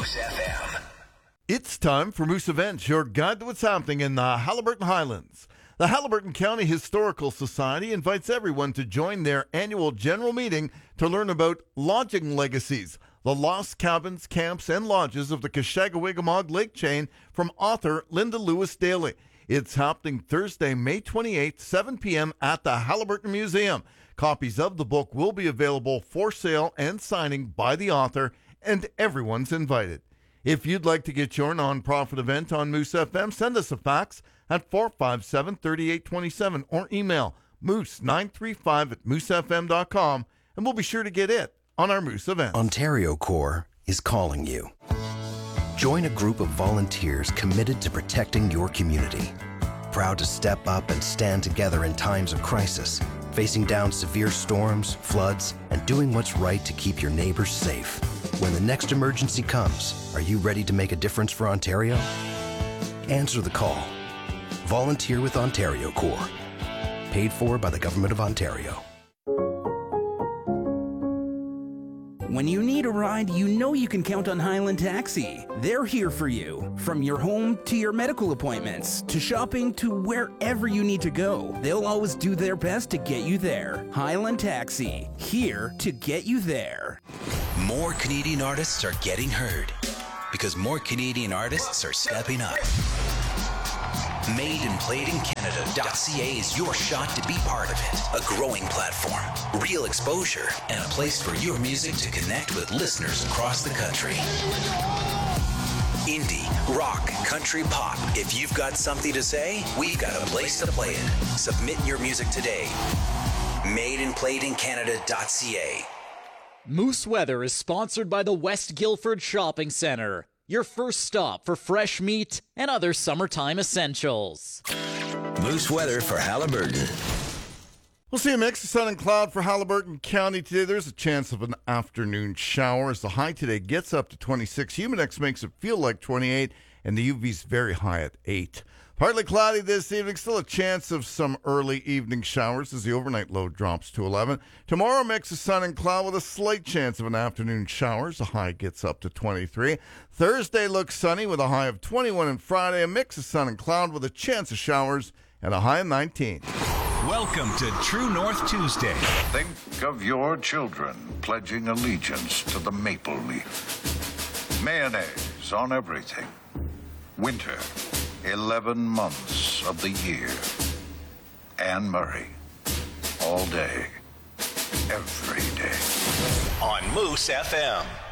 Moose FM. It's time for Moose Events, your guide to what's happening in the Haliburton Highlands. The Haliburton County Historical Society invites everyone to join their annual general meeting to learn about lodging legacies, the lost cabins, camps, and lodges of the Kashagawiggamog Lake chain from author Linda Lewis Daly. It's happening Thursday, May 28th, 7 p.m. at the Haliburton Museum. Copies of the book will be available for sale and signing by the author, and everyone's invited. If you'd like to get your nonprofit event on Moose FM, send us a fax at 457-3827 or email moose935@moosefm.com, and we'll be sure to get it on our Moose event. Ontario Corps is calling you. Join a group of volunteers committed to protecting your community. Proud to step up and stand together in times of crisis, facing down severe storms, floods, and doing what's right to keep your neighbors safe. When the next emergency comes, are you ready to make a difference for Ontario? Answer the call. Volunteer with Ontario Corps. Paid for by the Government of Ontario. When you need a ride, you know you can count on Highland Taxi. They're here for you. From your home to your medical appointments, to shopping, to wherever you need to go. They'll always do their best to get you there. Highland Taxi, here to get you there. More Canadian artists are getting heard because more Canadian artists are stepping up. MadeandPlayedInCanada.ca is your shot to be part of it. A growing platform, real exposure, and a place for your music to connect with listeners across the country. Indie, rock, country, pop. If you've got something to say, we've got a place to play it. Submit your music today. MadeandPlayedInCanada.ca. Moose Weather is sponsored by the West Guildford Shopping Centre, your first stop for fresh meat and other summertime essentials. Moose Weather for Haliburton. We'll see a mix of sun and cloud for Haliburton County today. There's a chance of an afternoon shower as the high today gets up to 26. Humidex makes it feel like 28, and the UV's very high at 8. Partly cloudy this evening, still a chance of some early evening showers as the overnight low drops to 11. Tomorrow, mix of sun and cloud with a slight chance of an afternoon shower as the high gets up to 23. Thursday looks sunny with a high of 21, and Friday, a mix of sun and cloud with a chance of showers and a high of 19. Welcome to True North Tuesday. Think of your children pledging allegiance to the maple leaf. Mayonnaise on everything. Winter, 11 months of the year. Anne Murray, all day, every day. On Moose FM.